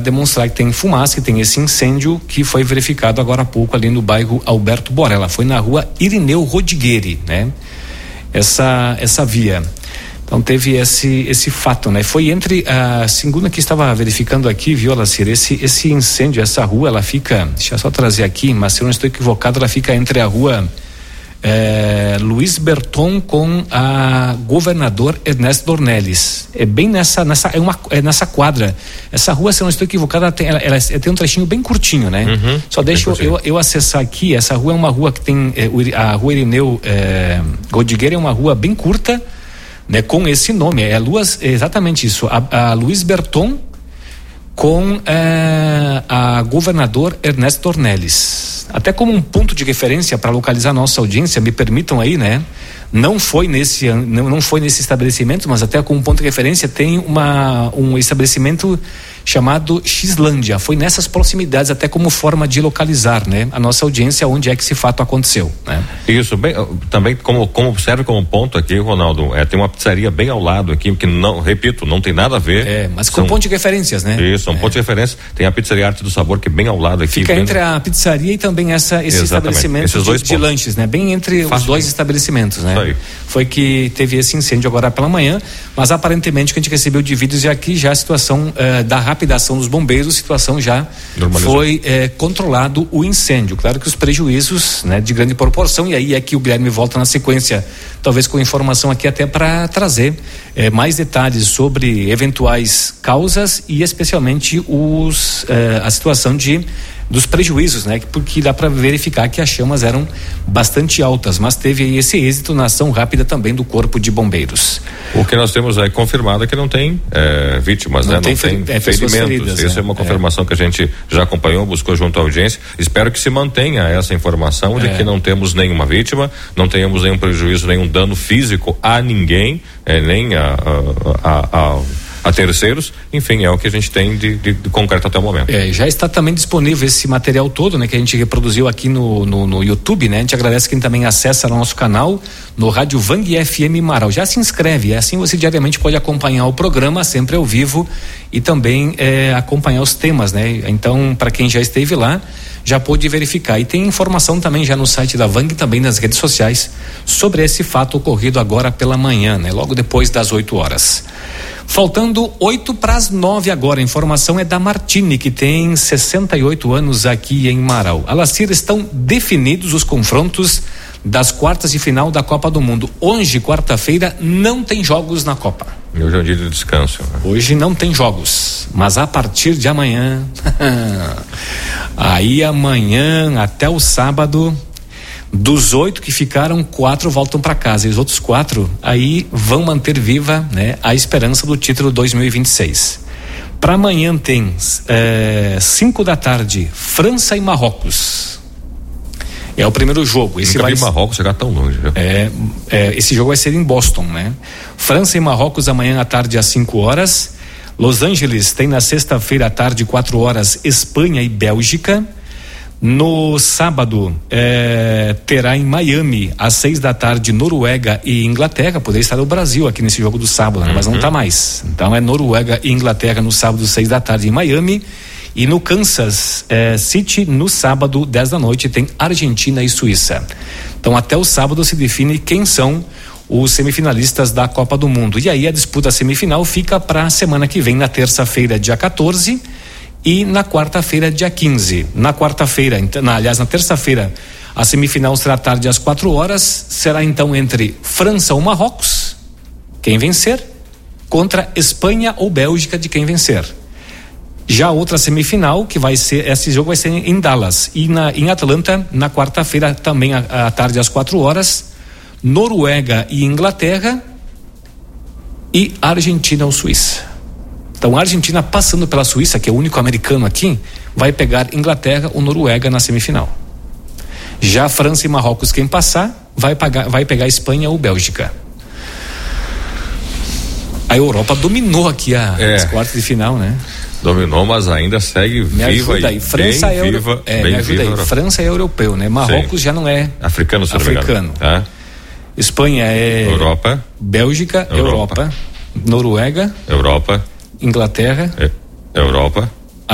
demonstrar que tem fumaça, que tem esse incêndio que foi verificado agora há pouco ali no bairro Alberto Borella. Foi na rua Irineu Rodigueri, né? Essa via. Então teve esse fato, né? Foi entre a segunda que estava verificando aqui, viu, Lacir? Esse incêndio, essa rua, ela fica, deixa eu só trazer aqui, mas se eu não estou equivocado, ela fica entre a rua Luiz Berton com a Governador Ernesto Dornelles. É bem nessa quadra. Essa rua, se eu não estou equivocado, ela tem um trechinho bem curtinho, né? Só deixa eu acessar aqui. Essa rua é uma rua que tem a rua Irineu Rodigueri, é uma rua bem curta, né? Com esse nome, exatamente isso. A Luiz Berton com a Governador Ernesto Dornelles. Até como um ponto de referência para localizar a nossa audiência, me permitam aí, né? Não foi nesse estabelecimento, mas até como ponto de referência tem um estabelecimento chamado Xlândia. Foi nessas proximidades, até como forma de localizar, né, a nossa audiência onde é que esse fato aconteceu, né? Isso, também como serve como ponto aqui, Ronaldo, tem uma pizzaria bem ao lado aqui, que não, repito, não tem nada a ver. Mas com ponto de referências, né? Isso, um ponto de referência. Tem a pizzaria Arte do Sabor, que é bem ao lado aqui. Fica entre a pizzaria e também esse estabelecimento de lanches, né? Bem entre os dois estabelecimentos, né? Foi que teve esse incêndio agora pela manhã, mas aparentemente o que a gente recebeu de vídeos aqui já a situação da rapidação dos bombeiros, a situação já foi controlado o incêndio. Claro que os prejuízos, né, de grande proporção, e aí é que o Guilherme volta na sequência, talvez com informação aqui até para trazer mais detalhes sobre eventuais causas e especialmente a situação dos prejuízos, né? Porque dá para verificar que as chamas eram bastante altas, mas teve esse êxito na ação rápida também do Corpo de Bombeiros. O que nós temos confirmado é que não tem vítimas, né? Não tem ferimentos. Feridas, essa é uma confirmação que a gente já acompanhou, buscou junto à audiência. Espero que se mantenha essa informação de que não temos nenhuma vítima, não tenhamos nenhum prejuízo, nenhum dano físico a ninguém, nem a terceiros, enfim, é o que a gente tem de concreto até o momento. Já está também disponível esse material todo, né, que a gente reproduziu aqui no YouTube, né? A gente agradece quem também acessa o nosso canal no Rádio Vang FM Marau. Já se inscreve, assim você diariamente pode acompanhar o programa sempre ao vivo e também acompanhar os temas, né? Então, para quem já esteve lá, já pôde verificar. E tem informação também já no site da Vang e também nas redes sociais sobre esse fato ocorrido agora pela manhã, né? Logo depois das 8 horas. Faltando 8:09 agora, a informação é da Martini, que tem 68 anos aqui em Marau. Alacir, estão definidos os confrontos das quartas de final da Copa do Mundo. Hoje, quarta-feira, não tem jogos na Copa. Hoje é um dia de descanso, né? Hoje não tem jogos, mas a partir de amanhã, aí amanhã até o sábado, dos 8 que ficaram, 4 voltam para casa e os outros 4 aí vão manter viva, né, a esperança do título 2026. Para amanhã tem 5 da tarde, França e Marrocos. É o primeiro jogo. Nunca vi Marrocos chegar tão longe. Esse jogo vai ser em Boston, né? França e Marrocos amanhã à tarde às 5 horas. Los Angeles tem na sexta-feira à tarde 4 horas Espanha e Bélgica. No sábado terá em Miami às 6 da tarde Noruega e Inglaterra. Poderia estar o Brasil aqui nesse jogo do sábado, né? Mas não está mais. Então é Noruega e Inglaterra no sábado 6 da tarde em Miami. E no Kansas City, no sábado 10 da noite, tem Argentina e Suíça. Então até o sábado se define quem são os semifinalistas da Copa do Mundo. E aí a disputa semifinal fica para a semana que vem, na terça-feira, dia 14, e na quarta-feira, dia 15. Na quarta-feira, na terça-feira, a semifinal será à tarde às 4 horas. Será então entre França ou Marrocos, quem vencer, contra Espanha ou Bélgica, de quem vencer. Já outra semifinal, esse jogo vai ser em Dallas. E em Atlanta, na quarta-feira, também à tarde às 4 horas, Noruega e Inglaterra e Argentina ou Suíça. Então a Argentina, passando pela Suíça, que é o único americano aqui, vai pegar Inglaterra ou Noruega na semifinal. Já França e Marrocos, quem passar, vai pegar Espanha ou Bélgica. A Europa dominou aqui as quartas de final, né? Dominou, mas ainda segue viva. Me ajuda aí. França é europeu. Me ajuda aí. França é europeu, né? Marrocos já não é africano. Espanha é Europa. Bélgica, Europa. Noruega, Europa. Inglaterra, Europa.